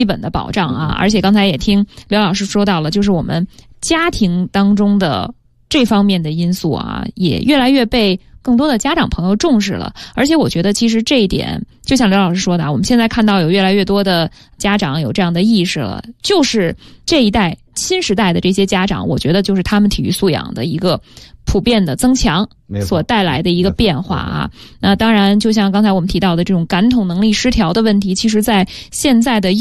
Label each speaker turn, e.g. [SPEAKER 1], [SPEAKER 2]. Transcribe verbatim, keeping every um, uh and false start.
[SPEAKER 1] 基本的保障啊。而且刚才也听刘老师说到了，就是我们家庭当中的这方面的因素啊，也越来越被更多的家长朋友重视了。而且我觉得其实这一点就像刘老师说的啊，我们现在看到有越来越多的家长有这样的意识了，就是这一代新时代的这些家长，我觉得就是他们体育素养的一个普遍的增强所带来的一个变化啊。那当然就像刚才我们提到的这种感统能力失调的问题，其实在现在的